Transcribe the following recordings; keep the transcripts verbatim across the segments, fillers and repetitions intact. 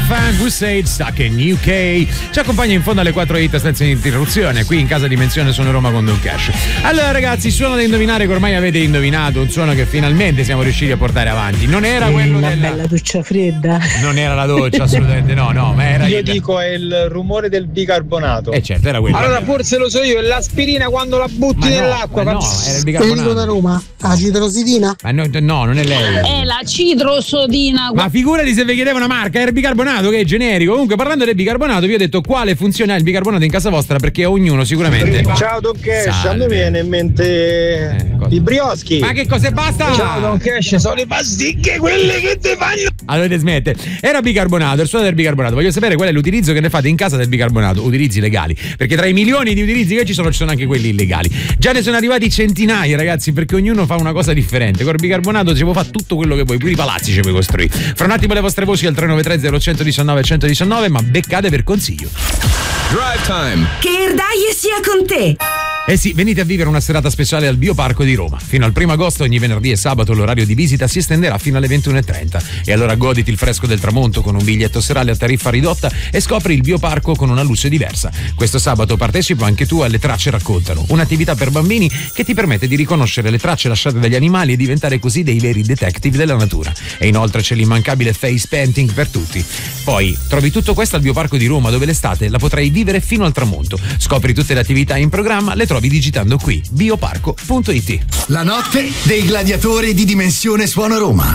Funk Crusade, Stuck in U K. Ci accompagna in fondo alle quattro hit senza interruzione, qui in casa Dimensione Suono Roma con Don Cash. Allora ragazzi, suono da indovinare che ormai avete indovinato, un suono che finalmente siamo riusciti a portare avanti. Non era e quello una della... bella doccia fredda. Non era la doccia, assolutamente no, no, ma era Io il... dico è il rumore del bicarbonato. Eh certo, era quello. Allora forse lo so io, è l'aspirina quando la butti Ma no, nell'acqua. ma no, era il bicarbonato. da Roma, la citrositina? Ma no, no, non è lei. È la citrosodina. Ma figurati se vi chiedeva una marca, era il bicarbonato che è generico. Comunque parlando del bicarbonato vi ho detto quale funziona il bicarbonato in casa vostra, perché ognuno sicuramente. Ciao Don Cash, Salve. a me viene in mente Eh, cosa? i brioschi. Ma che cose basta? Ciao Don Cash, sono le pasticche quelle che ti fanno. Allora smette. Era bicarbonato, il suono del bicarbonato. Voglio sapere qual è l'utilizzo che ne fate in casa del bicarbonato. Utilizzi legali, perché tra i milioni di utilizzi che ci sono ci sono anche quelli illegali. Già ne sono arrivati centinaia, ragazzi, perché ognuno fa una cosa differente. Col bicarbonato si può fare tutto quello che vuoi, pure i palazzi ci puoi costruire. Fra un attimo le vostre voci al tre nove tre zero uno uno nove uno uno nove, ma beccate per consiglio. Drive Time. Che Erdaie sia con te. Eh sì, venite a vivere una serata speciale al Bioparco di Roma. Fino al primo agosto, ogni venerdì e sabato, l'orario di visita si estenderà fino alle ventuno e trenta. E allora goditi il fresco del tramonto con un biglietto serale a tariffa ridotta e scopri il Bioparco con una luce diversa. Questo sabato partecipa anche tu alle Tracce Raccontano, un'attività per bambini che ti permette di riconoscere le tracce lasciate dagli animali e diventare così dei veri detective della natura. E inoltre c'è l'immancabile face painting per tutti. Poi trovi tutto questo al Bioparco di Roma, dove l'estate la potrai vivere fino al tramonto. Scopri tutte le attività in programma, le trovi digitando qui bioparco punto it. La notte dei gladiatori di Dimensione Suono Roma.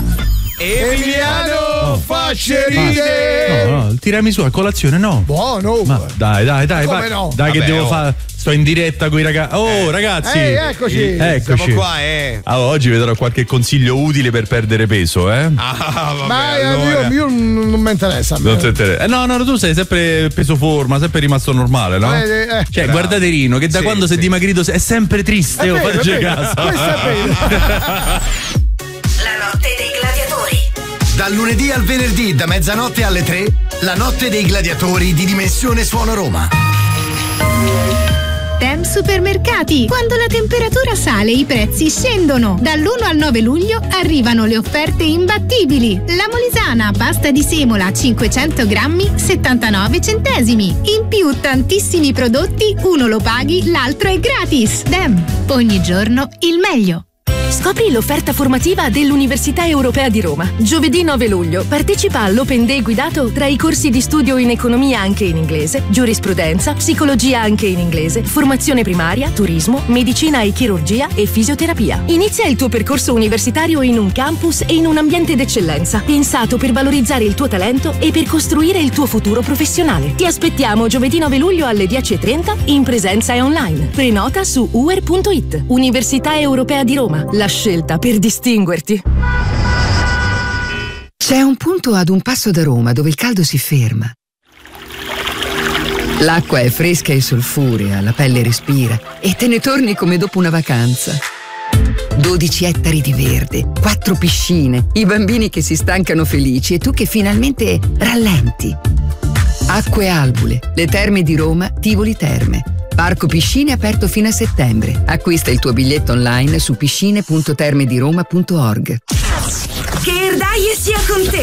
Emiliano Facceride. No, no, tirami su a colazione, no. Buono. Ma dai, dai, dai, Come vai. no? Dai, Vabbè, che devo oh. fare. Sto in diretta con i ragazzi. Oh, ragazzi. Ehi, eccoci. Eccoci. Siamo qua, eh. Allora, oggi vi darò qualche consiglio utile per perdere peso, eh. Ah, vabbè, Ma eh, allora. io, io non mi interessa. a me. Non ti interessa. Eh, no, no, tu sei sempre peso forma, sempre rimasto normale, no? Eh, eh, Cioè, bravo. guardate Rino, che da Sì, quando sei sì. dimagrito è sempre triste, È oh, vero, facci è vero. caso. Questo è vero. La notte dei gladiatori. Dal lunedì al venerdì, da mezzanotte alle tre, la notte dei gladiatori di Dimensione Suono Roma. Tem Supermercati. Quando la temperatura sale, i prezzi scendono. Dall'primo al nove luglio arrivano le offerte imbattibili. La Molisana, pasta di semola cinquecento grammi, settantanove centesimi. In più tantissimi prodotti, uno lo paghi, l'altro è gratis. Dem, ogni giorno il meglio. Scopri l'offerta formativa dell'Università Europea di Roma. Giovedì nove luglio partecipa all'Open Day guidato tra i corsi di studio in economia anche in inglese, giurisprudenza, psicologia anche in inglese, formazione primaria, turismo, medicina e chirurgia e fisioterapia. Inizia il tuo percorso universitario in un campus e in un ambiente d'eccellenza, pensato per valorizzare il tuo talento e per costruire il tuo futuro professionale. Ti aspettiamo giovedì nove luglio alle dieci e trenta in presenza e online. Prenota su u e r punto it. Università Europea di Roma. La scelta per distinguerti. C'è un punto ad un passo da Roma dove il caldo si ferma. L'acqua è fresca e solfurea, la pelle respira e te ne torni come dopo una vacanza. dodici ettari di verde, quattro piscine, i bambini che si stancano felici e tu che finalmente rallenti. Acque Albule, le terme di Roma, Tivoli Terme. Parco Piscine aperto fino a settembre. Acquista il tuo biglietto online su piscine punto termediroma punto org. Che Erdaie sia con te.